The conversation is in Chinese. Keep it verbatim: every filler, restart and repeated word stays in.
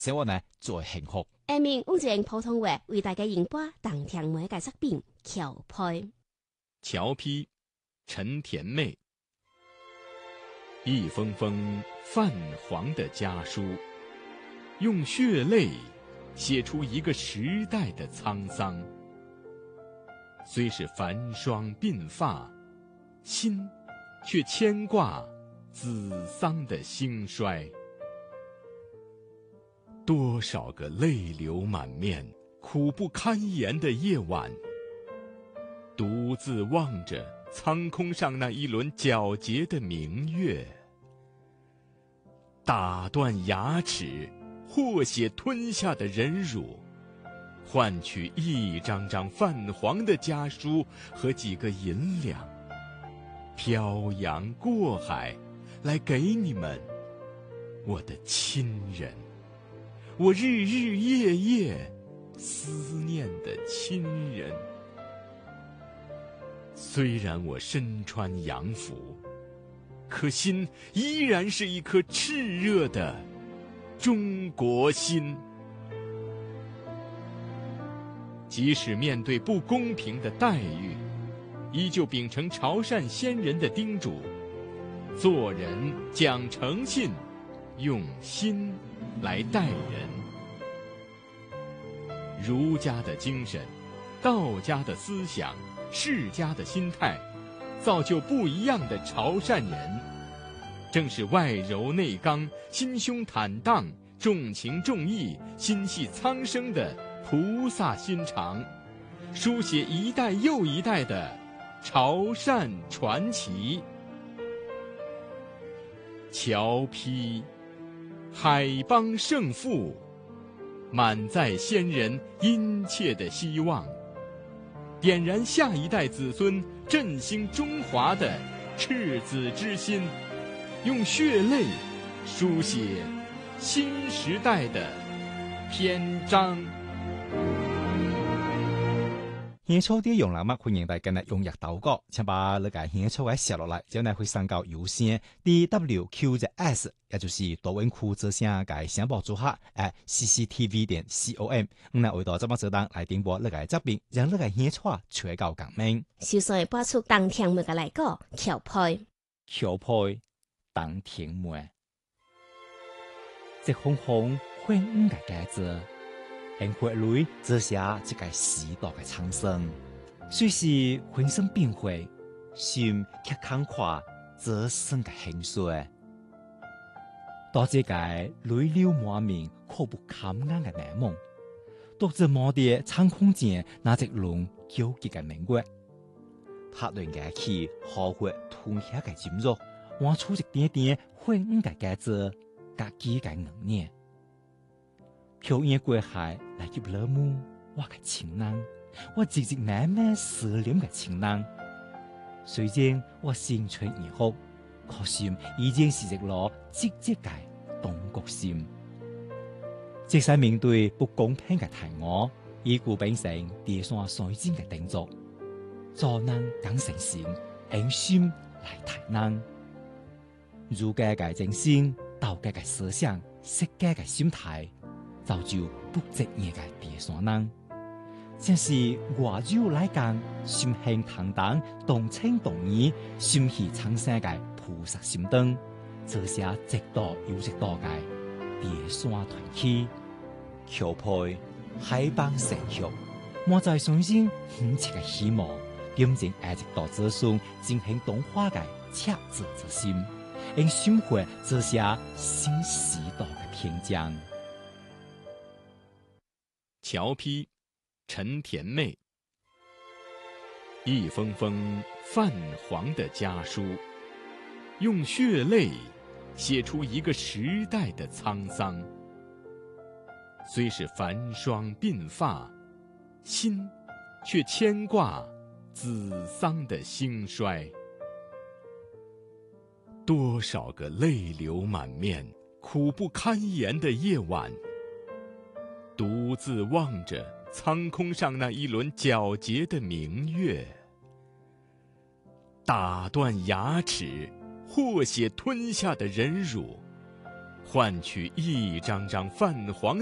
生活呢最幸福。 下面用正普通話為大家演播當天每個作品橋配。 橋批，陳甜妹。一封封泛黃的家書，用血淚寫出一個時代的滄桑。雖是繁霜鬢發，心卻牽掛子桑的興衰。多少個淚流滿面、苦不堪言的夜晚，獨自望着蒼空上那一輪皎潔的明月，打斷牙齒或血吞下的忍辱，換取一張張泛黃的家書和幾個銀兩，漂洋過海來給你們，我的親人，我日日夜夜思念的親人。雖然我身穿洋服，可心依然是一顆熾熱的中國心。即使面對不公平的待遇，依舊秉承潮汕先人的叮囑，做人講誠信，用心來待人。儒家的精神，道家的思想，世家的心態，造就不一樣的潮汕人。正是外柔內剛、心胸坦蕩、重情重義、心繫蒼生的菩薩心腸，書寫一代又一代的潮汕傳奇。橋批，海邦盛富，滿載先人殷切的希望，點燃下一代子孫振興中華的赤子之心，用血淚書寫新時代的篇章。 演出啲用人物歡迎大家呢踴躍投稿，請把呢個演出嘅寫落嚟，之後呢會上交郵箱 D W Q S， 也就是多文庫之聲嘅聲報組合 at C C T V 點 com。咁呢為到這麼做當來點播呢個作品，讓呢個演出傳到革命。 首先播出當天每個來個橋配， 橋配當天每，即紅紅歡五嘅佳節。喺血淚折射這個時代嘅蒼生，雖是渾身變化，心卻慷慨這生嘅興衰。到這個淚流滿面、苦不堪言嘅難夢，獨自望地蒼空間那隻龍糾結嘅明月，他對牙齒好血吞下嘅金肉，挖出一點點歡五嘅佳節，夾幾嘅硬念。漂洋過海來入了母，我嘅情人，我直直難咩思念嘅情人。雖然我心存疑惑，可心已經是一顆積極嘅東國心。即使面對不公平嘅題目，以故變成第三水晶嘅定作，做人講誠信，用心來睇人。儒家嘅精神，道家嘅思想，釋家嘅心態，造就不職業嘅第三人，正是外柔來剛、心胸坦蕩、動情動義、心繫蒼生嘅菩薩心燈，這些直道有直道嘅第三團體，橋配海邦盛福，我在相信五切嘅希望，點正愛直道子孫進行東華嘅赤子之心，用生活這些新時代嘅篇章。 橋批，陳甜妹。一封封泛黃的家書，用血淚寫出一個時代的滄桑。雖是繁霜鬢發，心卻牽掛子桑的興衰。多少個淚流滿面、苦不堪言的夜晚，獨自望着蒼空上那一輪皎潔的明月，打斷牙齒或血吞下的忍辱， 换取一张张泛黄